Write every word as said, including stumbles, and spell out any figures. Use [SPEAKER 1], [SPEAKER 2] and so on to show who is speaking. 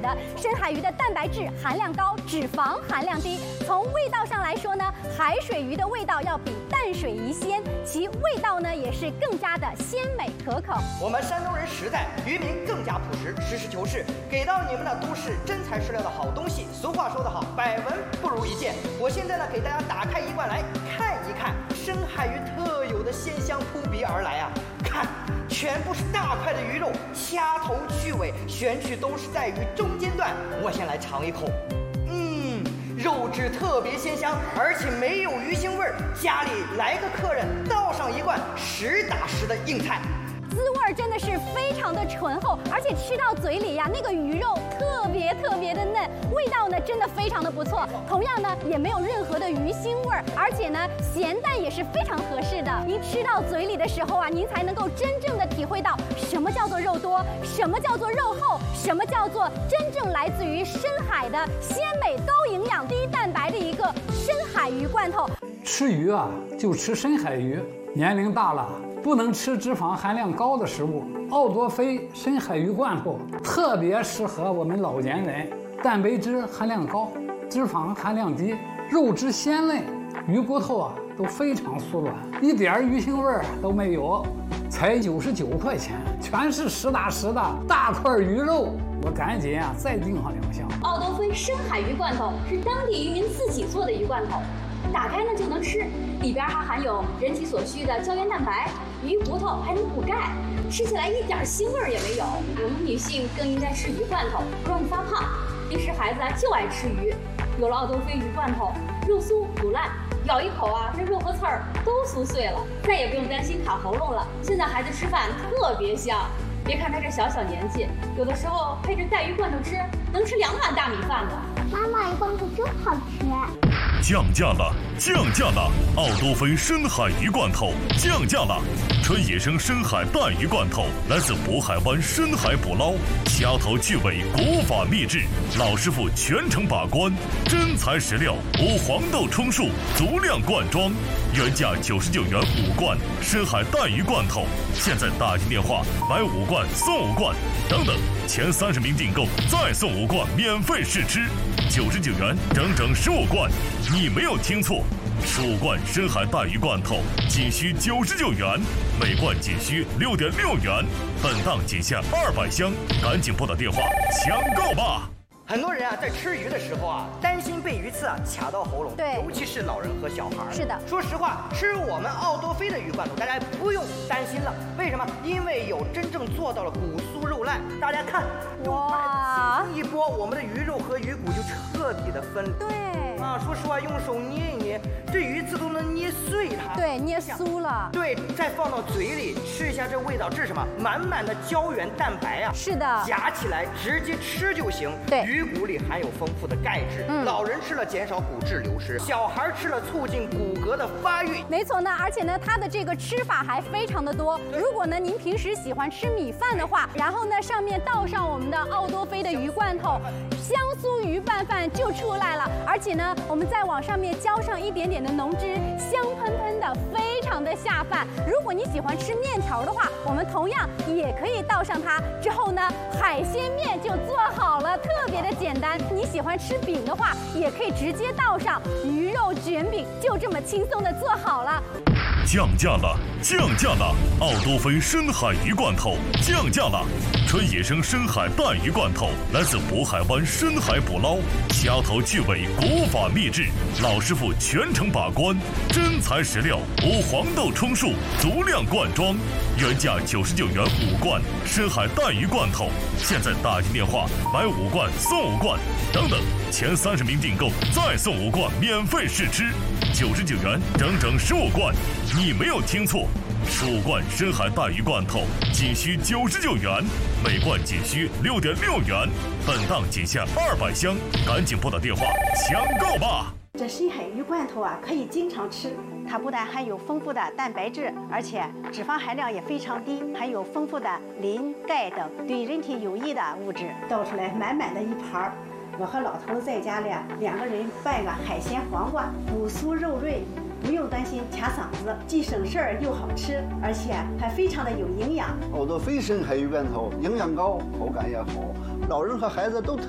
[SPEAKER 1] 的深海鱼的蛋白质含量高，脂肪含量低。从味道上来说呢，海水鱼的味道要比淡水鱼鲜，其味道呢也是更加的鲜美可口。
[SPEAKER 2] 我们山东人实在，渔民更加朴实，实事求是，给到你们的都是真材实料的好东西。俗话说得好，百闻不如一见。我现在呢，给大家打开一罐来看一看深海鱼特有的鲜香扑鼻而来啊！看，全部是大块的鱼肉，掐头去尾，选取都是在于中间段。我先来尝一口，嗯，肉质特别鲜香，而且没有鱼腥味儿。家里来个客人，倒上一罐实打实的硬菜。
[SPEAKER 1] 滋味真的是非常的醇厚，而且吃到嘴里呀，那个鱼肉特别特别的嫩，味道呢真的非常的不错。同样呢，也没有任何的鱼腥味儿，而且呢，咸淡也是非常合适的。您吃到嘴里的时候啊，您才能够真正的体会到什么叫做肉多，什么叫做肉厚，什么叫做真正来自于深海的鲜美、高营养、低蛋白的一个深海鱼罐头。
[SPEAKER 3] 吃鱼啊，就吃深海鱼。年龄大了，不能吃脂肪含量高的食物。奥多菲深海鱼罐头特别适合我们老年人，蛋白质含量高，脂肪含量低，肉质鲜嫩，鱼骨头啊都非常酥软，一点鱼腥味儿都没有，才九十九块钱，全是实打实的大块鱼肉。我赶紧啊再订上两箱。
[SPEAKER 4] 奥多菲深海鱼罐头是当地渔民自己做的鱼罐头，打开呢就能吃，里边还含有人体所需的胶原蛋白，鱼骨头还能补钙，吃起来一点腥味儿也没有。我们女性更应该吃鱼罐头，不容易发胖。平时孩子啊就爱吃鱼，有了奥多菲鱼罐头，肉酥不烂，咬一口啊，这肉和刺儿都酥碎了，再也不用担心卡喉咙了。现在孩子吃饭特别香，别看他这小小年纪，有的时候配着带鱼罐头吃，能吃两碗大米饭呢。
[SPEAKER 5] 妈妈，鱼罐头真好吃。
[SPEAKER 6] 降价了，降价了！奥多菲深海鱼罐头降价了，纯野生深海带鱼罐头，来自渤海湾深海捕捞，掐头去尾，古法秘制，老师傅全程把关，真材实料，无黄豆充数，足量灌装，原价九十九元五罐深海带鱼罐头，现在打进电话买五罐送五罐，等等，前三十名订购再送五罐免费试吃，九十九元整整十五罐。你没有听错，十五罐深海带鱼罐头仅需九十九元，每罐仅需六点六元，本档仅限二百箱，赶紧拨打电话抢购吧！
[SPEAKER 2] 很多人啊，在吃鱼的时候啊，担心被鱼刺啊卡到喉咙，
[SPEAKER 1] 对，
[SPEAKER 2] 尤其是老人和小孩。
[SPEAKER 1] 是的，
[SPEAKER 2] 说实话，吃我们奥多菲的鱼罐头，大家不用担心了。为什么？因为有真正做到了骨酥肉烂。大家看，用筷子轻轻一拨，我们的鱼肉和鱼骨就彻底的分离。
[SPEAKER 1] 对。
[SPEAKER 2] 啊，说实话，用手捏一捏，这鱼刺都能捏碎它。
[SPEAKER 1] 对，捏酥了。
[SPEAKER 2] 对，再放到嘴里吃一下，这味道，这是什么？满满的胶原蛋白啊！
[SPEAKER 1] 是的，
[SPEAKER 2] 夹起来直接吃就行。
[SPEAKER 1] 对，
[SPEAKER 2] 鱼骨里含有丰富的钙质，嗯，老人吃了减少骨质流失，小孩吃了促进骨骼的发育。
[SPEAKER 1] 没错呢，而且呢，它的这个吃法还非常的多。如果呢您平时喜欢吃米饭的话，然后呢上面倒上我们的奥多菲的鱼罐头，香酥鱼拌饭就出来了。而且呢，我们再往上面浇上一点点的浓汁，香喷喷的，非常的下饭。如果你喜欢吃面条的话，我们同样也可以倒上它。之后呢，海鲜面就做好了，特别的简单。你喜欢吃饼的话，也可以直接倒上鱼肉卷饼，就这么轻松的做好了。
[SPEAKER 6] 降价了，降价了！奥多菲深海鱼罐头降价了，纯野生深海带鱼罐头，来自渤海湾深海捕捞，掐头去尾，古法秘制，老师傅全程把关，真材实料，无黄豆充数，足量灌装，原价九十九元五罐深海带鱼罐头，现在打进电话买五罐送五罐，等等，前三十名订购再送五罐免费试吃，九十九元整整十五罐。你没有听错，十五罐深海带鱼罐头仅需九十九元，每罐仅需六点六元，本档仅限二百箱，赶紧拨打电话抢购吧！
[SPEAKER 7] 这深海鱼罐头啊，可以经常吃。它不但含有丰富的蛋白质，而且脂肪含量也非常低，含有丰富的磷、钙等对人体有益的物质。倒出来满满的一盘儿，我和老头子在家里两个人拌个海鲜黄瓜，骨酥肉润。不用担心卡嗓子，既省事儿又好吃，而且还非常的有营养。
[SPEAKER 8] 奥多菲深海鱼罐头营养高，口感也好，老人和孩子都